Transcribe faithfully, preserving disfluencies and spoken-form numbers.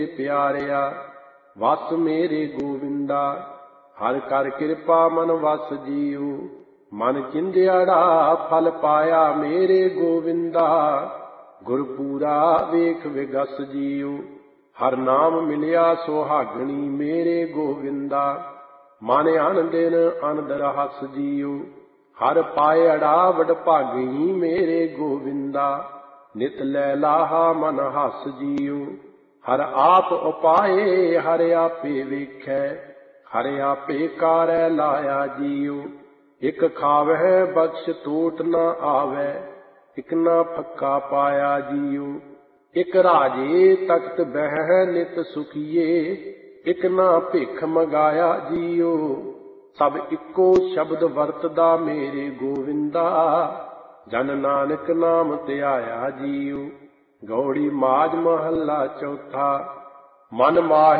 ਪਿਆਰਿਆ ਵਸ ਮੇਰੇ ਗੋਵਿੰਦਾ। ਹਰ ਕਰ ਕਿਰਪਾ ਮਨ ਵਸ ਜੀਉ, ਮਨ ਚਿੰਦਿਆੜਾ ਫਲ ਪਾਇਆ ਮੇਰੇ ਗੋਵਿੰਦਾ। ਗੁਰਪੂਰਾ ਵੇਖ ਵਿਗਸ ਜੀਉ, ਹਰ ਨਾਮ ਮਿਲਿਆ ਸੁਹਾਗਣੀ ਮੇਰੇ ਗੋਵਿੰਦਾ। ਮਨ ਅਨ ਦਿਨ ਅਨਦਰ ਹਸ ਜੀਉ, ਹਰ ਪਾਇੜਾ ਵਡ ਭਾਗੀ ਮੇਰੇ ਗੋਵਿੰਦਾ। ਨਿਤ ਲੈ ਲਾਹਾ ਮਨ ਹਸ ਜੀਉ, ਹਰ ਆਪ ਉਪਾਏ ਹਰ ਆਪੇ ਵੇਖੈ। ਹਰ ਆਪੇ ਕਾਰੈ ਲਾਇਆ ਜੀਉ, ਇਕ ਖਾਵਹਿ ਬਖਸ਼ ਟੋਟ ਨ ਆਵੈ। ਇਕ ਨਾ ਫੱਕਾ ਪਾਇਆ ਜੀਉ, ਇਕ ਰਾਜੇ ਤਖਤ ਬਹਿ ਨਿਤ ਸੁਖੀਏ। ਇਕ ਨਾ ਭਿਖ ਮੰਗਾਇਆ ਜੀਉ, ਸਭ ਇੱਕੋ ਸ਼ਬਦ ਵਰਤਦਾ ਮੇਰੇ ਗੋਵਿੰਦਾ। ਜਨ ਨਾਨਕ ਨਾਮ ਧਿਆਇਆ ਜੀਉ। ਗੌੜੀ ਮਾਝ ਮਹੱਲਾ ਚੌਥਾ। ਮਨ ਮਾਹਿ